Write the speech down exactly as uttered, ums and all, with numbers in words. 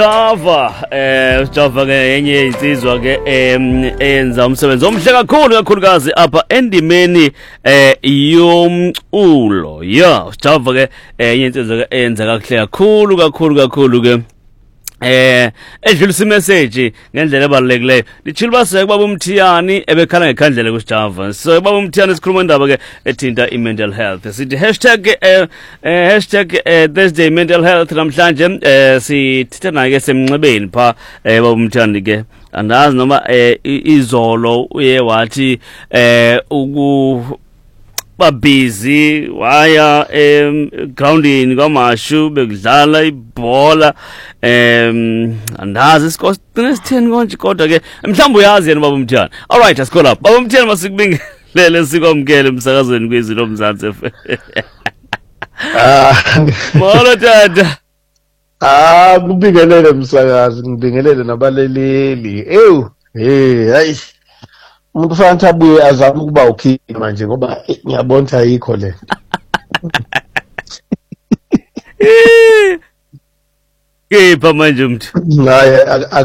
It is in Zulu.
Java eh Java ke yenye insizwa ke eyenza umsebenzi omhle kakhulu kakhulukazi apha endimeni eh yomculo. Yeah, Java ke yenye insizwa ke eyenza kahle kakhulu kakhulu kakhulu ke eh edlulisa imessage ngendlela ebalulekileyo. Lichilo baseke baba uMthiyani ebekhala ngekhandlela kuSjava. So baba uMthiyani sikhuluma indaba ke ethinta imental health. Sithi hashtag eh hashtag Thursday mental health namhlanje eh sithitha naye semnxebeni pha eh baba uMthiyani ke andazi noma eh izolo uye wathi eh uku busy waya em groundini kwaMashu bekudlala ibhola em andazi isikole sitheni konje kodwa ke mhlawumbe uyazi yena baba uMthiyani. All right, asikhola baba uMthiyani masikubingelele sikwamkele emsakazweni kwezinto omzansi F M. Ah molo tata. Ah kubingelele msakazi ngibingelele nabaleleli. Ew hey hayi umuntu fanele abuye azama ukuba ukhipha manje ngoba ngiyabona ayikho le. Kepha manje umuntu Naye